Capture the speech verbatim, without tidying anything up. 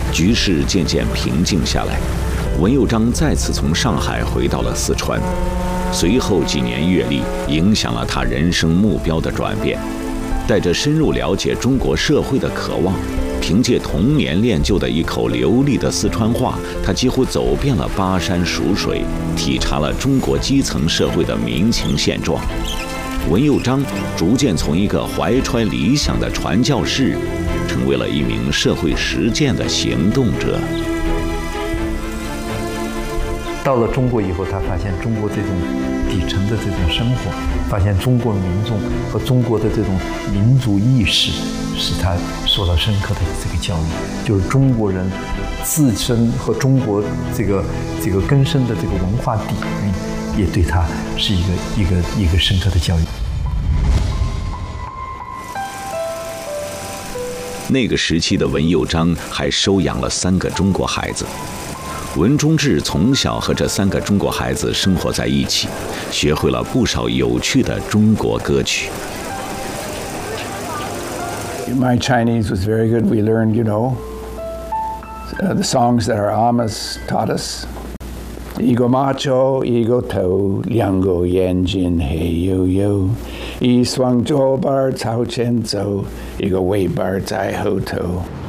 局势渐渐平静下来，文佑章再次从上海回到了四川。随后几年阅历影响了他人生目标的转变，带着深入了解中国社会的渴望，凭借童年练就的一口流利的四川话，他几乎走遍了巴山蜀水，体察了中国基层社会的民情现状。文佑章逐渐从一个怀揣理想的传教士，成为了一名社会实践的行动者。 到了中国以后，他发现中国这种底层的这种生活，发现中国民众和中国的这种民族意识，使他受到深刻的这个教育，就是中国人自身和中国这个这个根深的这个文化底蕴，也对他是一个一个一个深刻的教育。 那个时期的文佑章还收养了三个中国孩子。文中志从小和这三个中国孩子生活在一起，学会了不少有趣的中国歌曲。 My Chinese was very good. We learned, you know, uh, the songs that our amas taught us. 一个马脚，一个头，两个眼睛黑黝黝，一双左膀朝前走，一个尾巴在后头。